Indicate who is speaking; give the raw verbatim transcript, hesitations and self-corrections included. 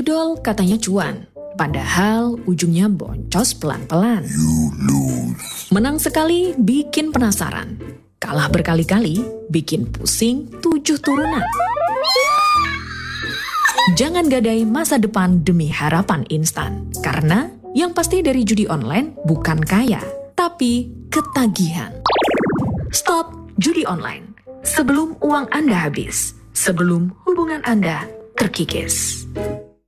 Speaker 1: Didol katanya cuan, padahal ujungnya boncos pelan-pelan. Menang sekali bikin penasaran, kalah berkali-kali bikin pusing tujuh turunan. Jangan gadai masa depan demi harapan instan, karena yang pasti dari judi online bukan kaya, tapi ketagihan. Stop judi online sebelum uang Anda habis, sebelum hubungan Anda terkikis.